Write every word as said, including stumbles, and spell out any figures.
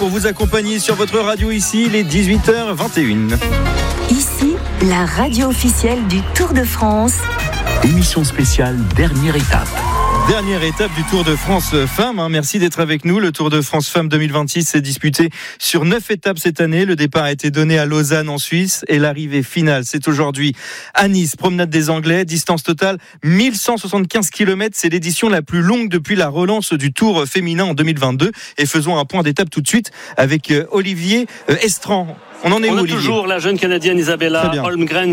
Pour vous accompagner sur votre radio ici, il est dix-huit heures vingt et une. Ici, la radio officielle du Tour de France. Émission spéciale, dernière étape. Dernière étape du Tour de France Femmes. Hein. Merci d'être avec nous. Le Tour de France Femmes deux mille vingt-six s'est disputé sur neuf étapes cette année. Le départ a été donné à Lausanne en Suisse et l'arrivée finale, c'est aujourd'hui à Nice, promenade des Anglais. Distance totale mille cent soixante-quinze kilomètres. C'est l'édition la plus longue depuis la relance du Tour féminin en deux mille vingt-deux. Et faisons un point d'étape tout de suite avec Olivier Estran. On en est On où, a Olivier ? toujours la jeune Canadienne Isabella Holmgren